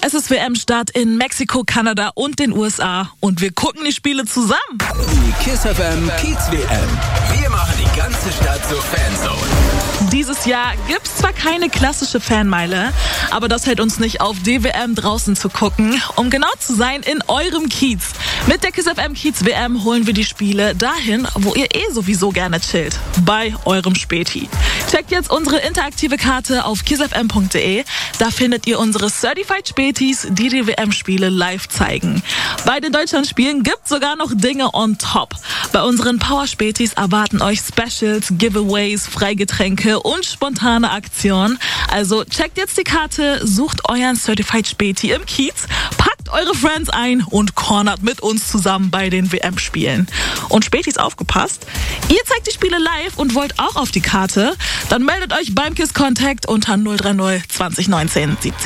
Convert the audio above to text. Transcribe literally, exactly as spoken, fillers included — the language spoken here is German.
Es ist W M-Start in Mexiko, Kanada und den U S A und wir gucken die Spiele zusammen. Die Kiss F M Kids W M. Wir machen die ganze Stadt zur Fanzone. Dieses Jahr gibt's zwar keine klassische Fanmeile, aber das hält uns nicht auf, die W M draußen zu gucken. Um genau zu sein, in eurem Kiez. Mit der Kiss F M Kiez W M holen wir die Spiele dahin, wo ihr eh sowieso gerne chillt. Bei eurem Späti. Checkt jetzt unsere interaktive Karte auf kiss f m punkt d e. Da findet ihr unsere Certified Spätis, die die W M-Spiele live zeigen. Bei den Deutschlandspielen gibt's sogar noch Dinge on top. Bei unseren Power-Spätis erwarten euch Specials, Giveaways, Freigetränke und spontane Aktionen. Also checkt jetzt die Karte, sucht euren Certified Späti im Kiez, packt eure Friends ein und cornert mit uns zusammen bei den W M-Spielen. Und Spätis, aufgepasst, ihr zeigt die Spiele live und wollt auch auf die Karte, dann meldet euch beim Kiss Contact unter null drei null zwanzig neunzehn siebzehn.